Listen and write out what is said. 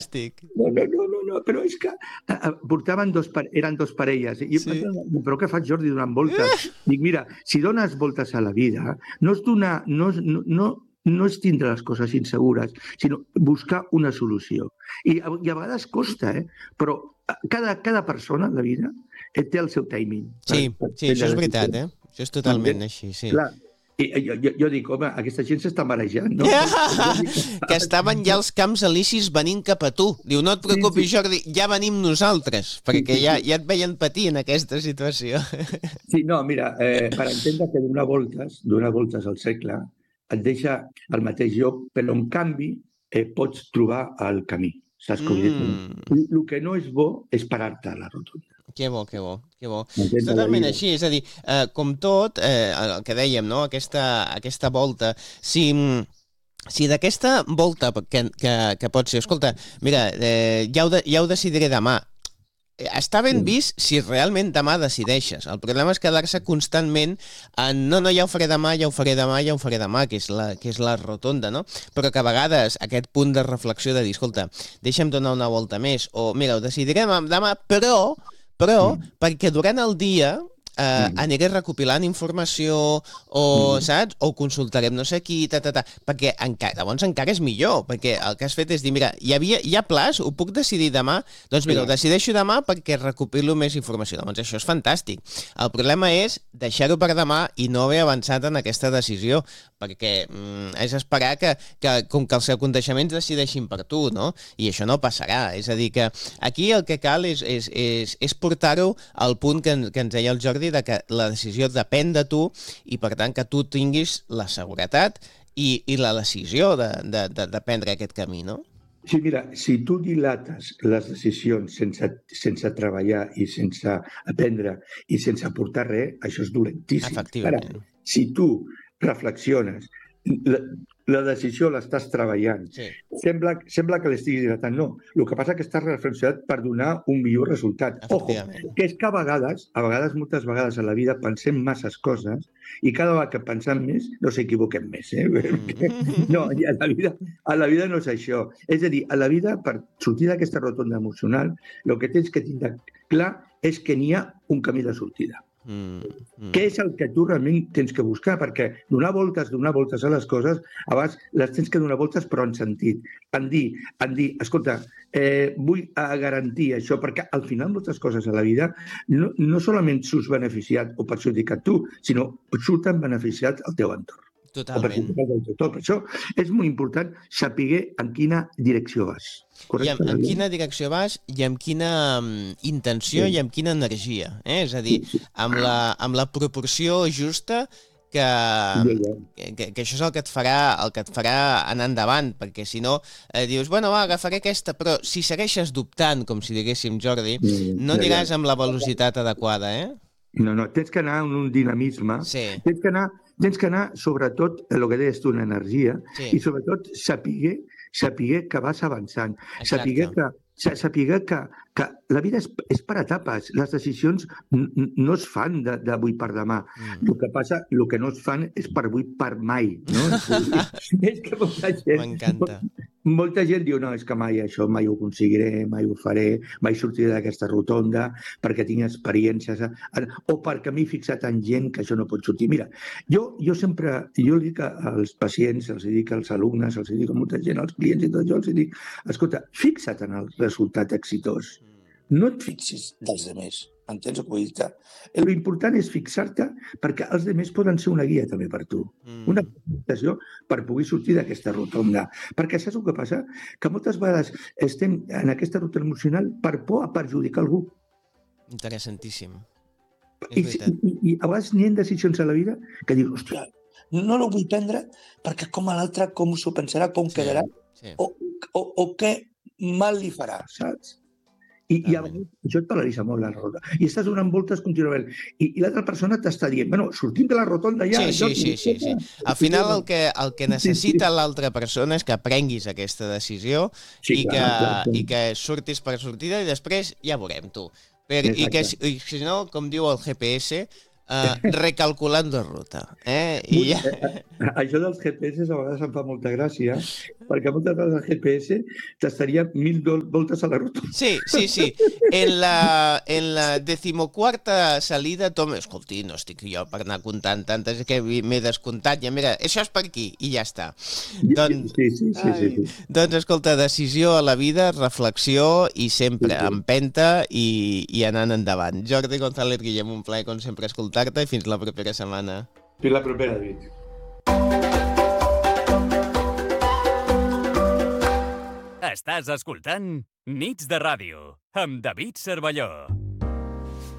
però és que portaven eren dos parelles. I però què faig, Jordi, donant voltes? Dic, mira, si dones voltes a la vida, no és donar... No és tindre les coses insegures, sinó buscar una solució. I a vegades costa, però cada persona en la vida té el seu timing. Sí, això és veritat, Això és totalment així, sí. Clar, jo dic, home, aquesta gent s'està marejant, no? Que estaven ja els camps elisis venint cap a tu. Diu, no et preocupis, Jordi, ja venim nosaltres, perquè ja et veien patir en aquesta situació. Sí, no, mira, per entendre que donar voltes al segle et deixa al mateix lloc, però en canvi pots trobar el camí. Saps com el que no és bo és parar-te a la rotonda. Que bo. És totalment així, és a dir, com tot, el que dèiem, no? Aquesta volta, si d'aquesta volta que pot ser, escolta, mira, ja ho decidiré demà, està ben vist si realment demà decideixes. El problema és quedar-se constantment en no, ja ho faré demà, que és la rotonda, no? Però que a vegades aquest punt de reflexió de dir, escolta, deixa'm donar una volta més, o mira, ho decidiré demà, però perquè durant el dia aniré recopilant informació o, saps? O consultarem no sé qui, perquè llavors encara és millor, perquè el que has fet és dir, mira, hi ha plaç, ho puc decidir demà? Doncs mira, ho decideixo demà perquè recopilo més informació. Doncs això és fantàstic. El problema és deixar-ho per demà i no haver avançat en aquesta decisió, perquè és esperar que com que els aconteixements decideixin per tu, no? I això no passarà. És a dir, que aquí el que cal és portar-ho al punt que ens deia el Jordi, de que la decisió depèn de tu i, per tant, que tu tinguis la seguretat i la decisió de prendre aquest camí, no? Sí, mira, si tu dilates les decisions sense treballar i sense aprendre i sense aportar res, això és dolentíssim. Efectivament. Ara, si tu reflexiones, la decisió l'estàs treballant, sembla que l'estiguis dilatant. No, el que passa és que estàs reflexionat per donar un millor resultat. Ojo, que és que a vegades, moltes vegades a la vida pensem masses coses i cada vegada que pensem més no s'equivoquem més. No, a la vida no és això. És a dir, a la vida, per sortir d'aquesta rotonda emocional, el que tens que tindre clar és que n'hi ha un camí de sortida. Què és el que tu realment tens que buscar? Perquè donar voltes a les coses, a vegades les tens que donar voltes però en sentit, en dir, escolta, vull garantir això, perquè al final moltes coses a la vida no solament surts beneficiat o perjudicat tu, sinó surten beneficiat el teu entorn. Totalment. Per això és molt important saber en quina direcció vas. En quina direcció vas i amb quina intenció i amb quina energia. És a dir, amb la proporció justa que això és el que et farà anar endavant, perquè si no dius, bueno, agafaré aquesta, però si segueixes dubtant, com si diguéssim, Jordi, no aniràs amb la velocitat adequada, No, tens que anar en un dinamisme, tens que anar sobretot el que deies tu, en energia, i sobretot saber que vas avançant, saber que la vida és per etapes, les decisions no es fan d'avui per demà. El que passa, el que no es fan és per avui per mai. És que molta gent diu, no, és que mai això, mai ho aconseguiré, mai ho faré, mai sortiré d'aquesta rotonda perquè tinc experiències, o perquè m'he fixat en gent que això no pot sortir. Mira, jo li dic als pacients, els dic als alumnes, els dic a molta gent, als clients i tot, jo els dic, escolta, fixa't en el resultat exitós. No et fixis dels altres, entens el que vull dir? L'important és fixar-te perquè els altres poden ser una guia també per tu, una presentació per poder sortir d'aquesta rotonda. Perquè saps el que passa? Que moltes vegades estem en aquesta rotonda emocional per por a perjudicar algú. Interessantíssim. I a vegades n'hi ha decisions a la vida que dius, hòstia, no la vull prendre perquè com a l'altre, com s'ho pensarà, com quedarà, o què mal li farà, saps? I això et paralitza molt la rotonda. I estàs donant voltes contínuament. I l'altra persona t'està dient, bueno, sortim de la rotonda ja. Sí. Al final el que necessita l'altra persona és que prenguis aquesta decisió i que surtis per sortida i després ja veurem tu. I si no, com diu el GPS, recalculando ruta. Això dels GPS a vegades em fa molta gràcia, perquè moltes vegades el GPS t'estaria 1.000 voltes a la ruta. Sí. En la 14ª salida, Tom, escolti, no estic jo per anar comptant tantes, que m'he descomptat, ja mira, això és per aquí, i ja està. Sí. Doncs, escolta, decisió a la vida, reflexió i sempre empenta i anant endavant. Jordi González Guillem, un plaer, com sempre, escoltar-te i fins la propera setmana. Fins la propera, David. Estàs escoltant Nits de Ràdio amb David Cervelló.